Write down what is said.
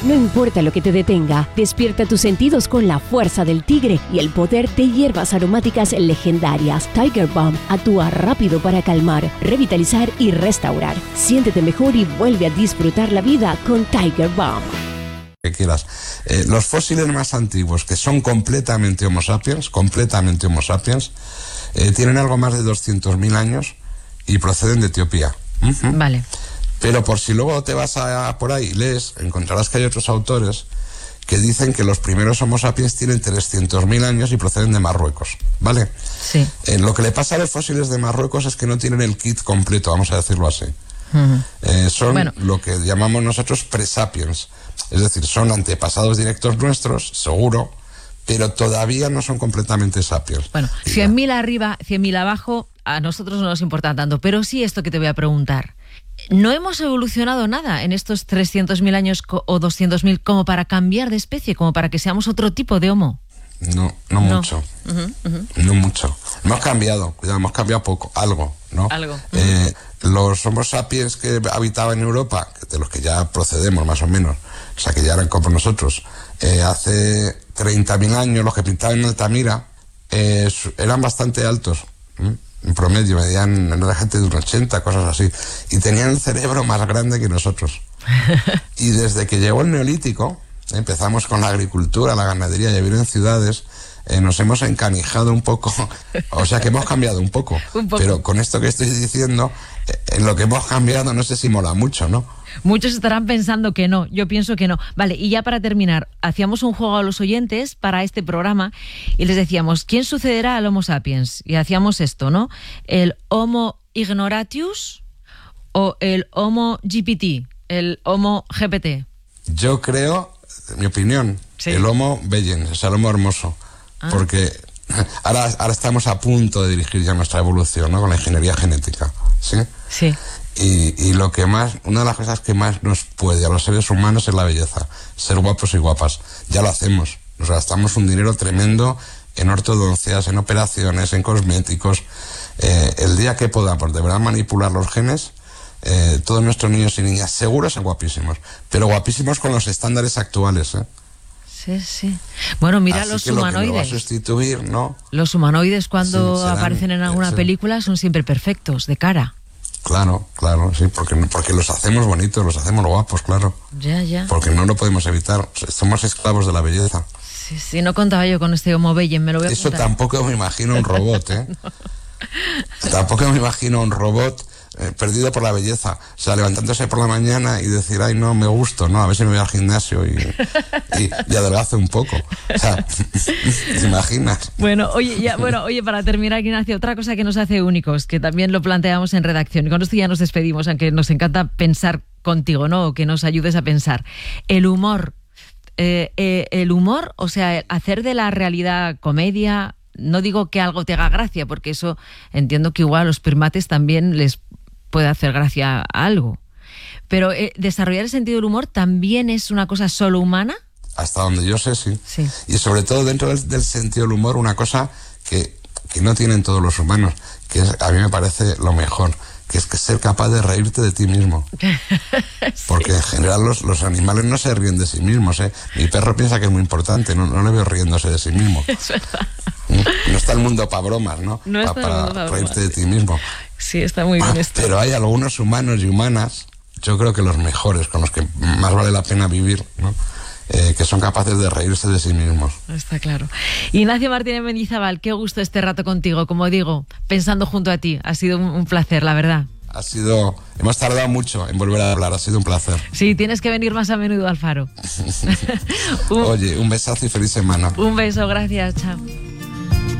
No importa lo que te detenga, despierta tus sentidos con la fuerza del tigre y el poder de hierbas aromáticas legendarias. Tiger Balm actúa rápido para calmar, revitalizar y restaurar. Siéntete mejor y vuelve a disfrutar la vida con Tiger Balm. Que quieras. Los fósiles más antiguos, que son completamente Homo sapiens, tienen algo más de 200.000 años y proceden de Etiopía. Vale. Pero por si luego te vas por ahí y lees, encontrarás que hay otros autores que dicen que los primeros Homo sapiens tienen 300.000 años y proceden de Marruecos, ¿vale? Sí. Lo que le pasa a los fósiles de Marruecos es que no tienen el kit completo, vamos a decirlo así. Son lo que llamamos nosotros presapiens, es decir, son antepasados directos nuestros, seguro, pero todavía no son completamente sapiens. Bueno, 100.000 arriba, 100.000 abajo, a nosotros no nos importa tanto, pero sí esto que te voy a preguntar. ¿No hemos evolucionado nada en estos 300.000 años o 200.000 como para cambiar de especie, como para que seamos otro tipo de homo? No mucho. No mucho. Hemos cambiado, cuidado, hemos cambiado poco, algo, ¿no? Algo. Los Homo sapiens que habitaban en Europa, de los que ya procedemos más o menos, o sea que ya eran como nosotros, hace 30.000 años, los que pintaban en Altamira, eran bastante altos. En promedio, medían la gente de un 80, cosas así. Y tenían el cerebro más grande que nosotros. Y desde que llegó el Neolítico, empezamos con la agricultura, la ganadería y a vivir en ciudades, nos hemos encanijado un poco, o sea que hemos cambiado un poco. Pero con esto que estoy diciendo, en lo que hemos cambiado no sé si mola mucho, ¿no? Muchos estarán pensando que no, yo pienso que no. Vale, y ya para terminar, hacíamos un juego a los oyentes para este programa y les decíamos, ¿quién sucederá al Homo sapiens? Y hacíamos esto, ¿no? ¿El Homo ignoratius o el Homo GPT, el Homo GPT? Yo creo, en mi opinión, sí, el Homo Bellens, o sea, el Homo hermoso. Porque ahora estamos a punto de dirigir ya nuestra evolución, ¿no? Con la ingeniería genética, ¿sí? Sí. Y lo que más, una de las cosas que más nos puede a los seres humanos es la belleza, ser guapos y guapas. Ya lo hacemos, nos gastamos un dinero tremendo en ortodoncias, en operaciones, en cosméticos. El día que podamos de verdad manipular los genes, todos nuestros niños y niñas seguros son guapísimos, pero guapísimos con los estándares actuales, ¿eh? Sí, sí. Bueno, mira, así los que humanoides. Lo que va a sustituir, ¿no? Los humanoides cuando serán, aparecen en alguna película son siempre perfectos, de cara. Claro, sí, porque los hacemos bonitos, los hacemos guapos, claro. Ya. Porque no lo podemos evitar, somos esclavos de la belleza. Sí, no contaba yo con este Homo Bellens, me lo voy a Eso apuntar. tampoco me imagino un robot, ¿eh? No. Tampoco me imagino un robot perdido por la belleza, o sea, levantándose por la mañana y decir, ay, no, me gusto, ¿no? A ver si me voy al gimnasio y adelgazo un poco. O sea, ¿te imaginas? Oye, para terminar, Ignacio, otra cosa que nos hace únicos, que también lo planteamos en redacción, y con esto ya nos despedimos, aunque nos encanta pensar contigo, ¿no? O que nos ayudes a pensar. El humor, o sea, hacer de la realidad comedia. No digo que algo te haga gracia, porque eso entiendo que igual a los primates también les puede hacer gracia a algo. Pero desarrollar el sentido del humor también es una cosa solo humana. Hasta donde yo sé, sí. Sí. Y sobre todo dentro del sentido del humor, una cosa que no tienen todos los humanos, que a mí me parece lo mejor, que es que ser capaz de reírte de ti mismo. Sí. Porque en general los animales no se ríen de sí mismos, ¿eh? Mi perro piensa que es muy importante, no le veo riéndose de sí mismo. Es verdad. No está el mundo para bromas, ¿no? Para reírte de ti mismo. Sí, está muy bien esto. Pero hay algunos humanos y humanas, yo creo que los mejores, con los que más vale la pena vivir, ¿no? Que son capaces de reírse de sí mismos. Está claro. Ignacio Martínez Mendizábal, qué gusto este rato contigo, como digo, pensando junto a ti. Ha sido un placer, la verdad. Hemos tardado mucho en volver a hablar, ha sido un placer. Sí, tienes que venir más a menudo al Faro. Oye, un besazo y feliz semana. Un beso, gracias, chao.